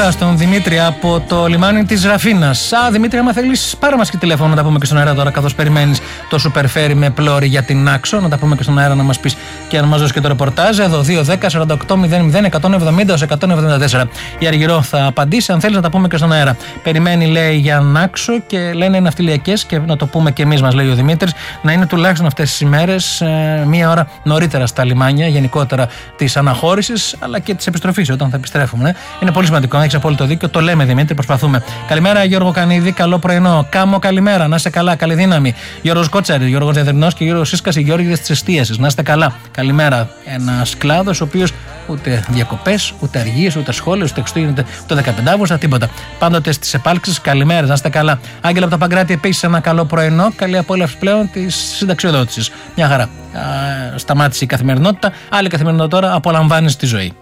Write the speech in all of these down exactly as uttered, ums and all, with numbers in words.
Στον Δημήτρη από το λιμάνι της Ραφίνας. Α, Δημήτρη, άμα θέλεις, πάρε μας και τηλέφωνο να τα πούμε και στον αέρα τώρα, καθώς περιμένεις το super ferry με πλώρη για την Άξο. Να τα πούμε και στον αέρα, να μας πεις και να μας δώσεις και το ρεπορτάζ. Εδώ δύο δέκα σαράντα οκτώ μηδέν μηδέν εκατόν εβδομήντα εκατόν εβδομήντα τέσσερα. Η Αργυρό θα απαντήσει. Αν θέλεις να τα πούμε και στον αέρα. Περιμένει, λέει, για Άξο και λένε οι ναυτιλιακές, και να το πούμε και εμείς, μας λέει ο Δημήτρης, να είναι τουλάχιστον αυτές τις ημέρες ε, μία ώρα νωρίτερα στα λιμάνια, γενικότερα της αναχώρησης αλλά και της επιστροφής όταν θα επιστρέφουμε. Ε. Είναι πολύ σημαντικό. Έχεις απόλυτο δίκιο. Το λέμε, Δημήτρη, προσπαθούμε. Καλημέρα, Γιώργο Κανίδη. Καλό πρωινό. Κάμο, καλημέρα. Να είστε καλά. Καλή δύναμη. Γιώργος Κότσαρη, Γιώργος Διαδρυνός και Γιώργος Σύσκας, οι Γιώργοι της εστίασης. Να είστε καλά. Καλημέρα. Ένας κλάδος ο οποίος ούτε διακοπές, ούτε αργίες, ούτε σχόλια, ούτε Χριστούγεννα, ούτε δεκαπέντε Αυγούστου, τίποτα. Πάντοτε στις επάλξεις. Καλημέρα. Να είστε καλά. Άγγελα από τα Παγκράτη, επίσης ένα καλό πρωινό. Καλή απόλαυση πλέον της συνταξιοδότησης. Μια χαρά. Α, σταμάτησε η καθημερινότητα. Άλλη καθημερινότητα τώρα. Απολαμβάνεις τη ζωή.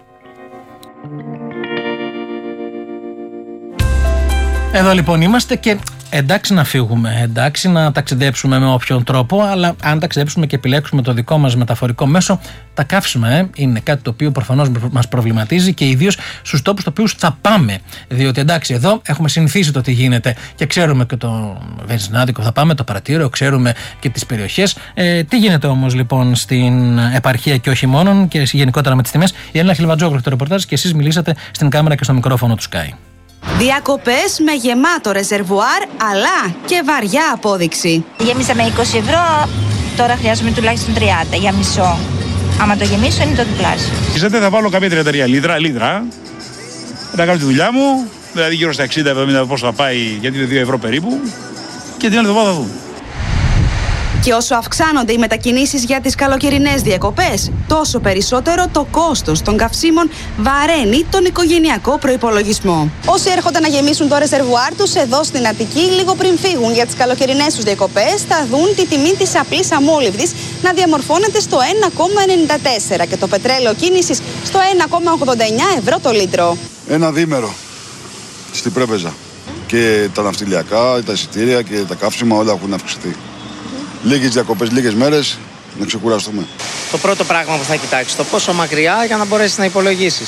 Εδώ λοιπόν είμαστε και εντάξει να φύγουμε, εντάξει να ταξιδέψουμε με όποιον τρόπο, αλλά αν ταξιδέψουμε και επιλέξουμε το δικό μας μεταφορικό μέσο, τα καύσιμα ε, είναι κάτι το οποίο προφανώς μας προβληματίζει και ιδίως στους τόπους στους οποίους θα πάμε. Διότι εντάξει, εδώ έχουμε συνηθίσει το τι γίνεται και ξέρουμε και το βενζινάδικο θα πάμε, το παρατήριο, ξέρουμε και τις περιοχές. Ε, τι γίνεται όμως λοιπόν στην επαρχία και όχι μόνον και γενικότερα με τις τιμές. Η Έλληνα Χιλβατζόγλου το ρεπορτάζ και εσείς μιλήσατε στην κάμερα και στο μικρόφωνο του Sky. Διακοπές με γεμάτο ρεζερβουάρ αλλά και βαριά απόδειξη. Γέμισα με είκοσι ευρώ, τώρα χρειάζομαι τουλάχιστον τριάντα για μισό. Άμα το γεμίσω είναι το διπλάσιο. Ξέρετε, θα βάλω κάποια τριάντα τρία λίτρα, λίτρα, θα κάνω τη δουλειά μου, δηλαδή γύρω στα εξήντα εβδομήντα πόσο θα πάει, γιατί είναι δύο ευρώ περίπου, και την άλλη εβδομάδα θα δούμε. Και όσο αυξάνονται οι μετακινήσεις για τις καλοκαιρινές διακοπές, τόσο περισσότερο το κόστος των καυσίμων βαραίνει τον οικογενειακό προϋπολογισμό. Όσοι έρχονται να γεμίσουν το ρεζερβουάρ τους εδώ στην Αττική, λίγο πριν φύγουν για τις καλοκαιρινές τους διακοπές, θα δουν τη τιμή της απλής αμόλυβδης να διαμορφώνεται στο ένα κόμμα ενενήντα τέσσερα και το πετρέλαιο κίνησης στο ένα κόμμα ογδόντα εννιά ευρώ το λίτρο. Ένα διήμερο στην Πρέπεζα. Και τα ναυτιλιακά, τα εισιτήρια και τα καύσιμα όλα έχουν αυξηθεί. Λίγες διακοπές, λίγες μέρες, να ξεκουραστούμε. Το πρώτο πράγμα που θα κοιτάξεις, το πόσο μακριά για να μπορέσεις να υπολογίσεις.